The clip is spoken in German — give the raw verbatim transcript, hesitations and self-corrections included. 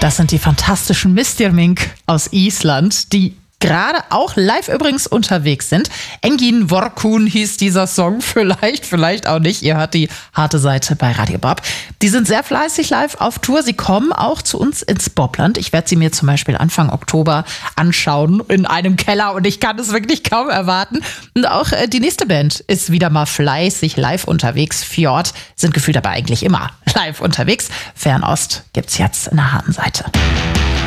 Das sind die fantastischen Mistirmink aus Island, die gerade auch live übrigens unterwegs sind. Engin Vorkun hieß dieser Song, vielleicht, vielleicht auch nicht. Ihr hört die harte Seite bei Radio Bob. Die sind sehr fleißig live auf Tour. Sie kommen auch zu uns ins Bobland. Ich werde sie mir zum Beispiel Anfang Oktober anschauen in einem Keller und ich kann es wirklich kaum erwarten. Und auch die nächste Band ist wieder mal fleißig live unterwegs. Fjord sind gefühlt aber eigentlich immer live unterwegs. Fernost gibt's jetzt in der harten Seite.